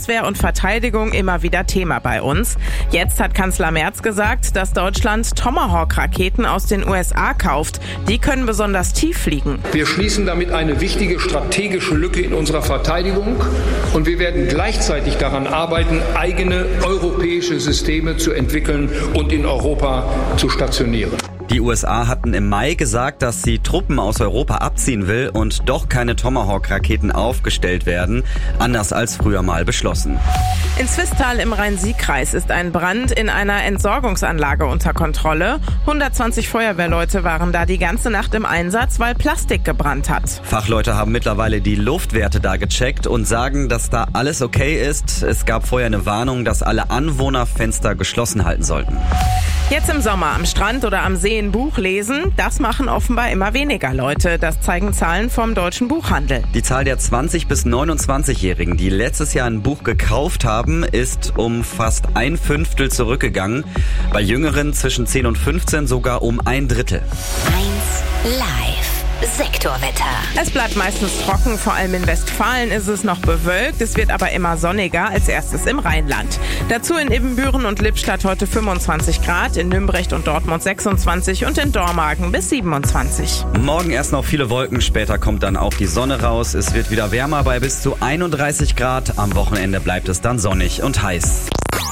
Bundeswehr und Verteidigung immer wieder Thema bei uns. Jetzt hat Kanzler Merz gesagt, dass Deutschland Tomahawk-Raketen aus den USA kauft. Die können besonders tief fliegen. Wir schließen damit eine wichtige strategische Lücke in unserer Verteidigung und wir werden gleichzeitig daran arbeiten, eigene europäische Systeme zu entwickeln und in Europa zu stationieren. Die USA hatten im Mai gesagt, dass sie Truppen aus Europa abziehen will und doch keine Tomahawk-Raketen aufgestellt werden, anders als früher mal beschlossen. In Swisttal im Rhein-Sieg-Kreis ist ein Brand in einer Entsorgungsanlage unter Kontrolle. 120 Feuerwehrleute waren da die ganze Nacht im Einsatz, weil Plastik gebrannt hat. Fachleute haben mittlerweile die Luftwerte da gecheckt und sagen, dass da alles okay ist. Es gab vorher eine Warnung, dass alle Anwohner Fenster geschlossen halten sollten. Jetzt im Sommer am Strand oder am See ein Buch lesen, das machen offenbar immer weniger Leute. Das zeigen Zahlen vom Deutschen Buchhandel. Die Zahl der 20- bis 29-Jährigen, die letztes Jahr ein Buch gekauft haben, ist um fast 1/5 zurückgegangen. Bei Jüngeren zwischen 10 und 15 sogar um 1/3. 1 Live. Sektorwetter. Es bleibt meistens trocken, vor allem in Westfalen ist es noch bewölkt. Es wird aber immer sonniger, als erstes im Rheinland. Dazu in Ibbenbüren und Lippstadt heute 25 Grad, in Nümbrecht und Dortmund 26 und in Dormagen bis 27. Morgen erst noch viele Wolken, später kommt dann auch die Sonne raus. Es wird wieder wärmer bei bis zu 31 Grad. Am Wochenende bleibt es dann sonnig und heiß.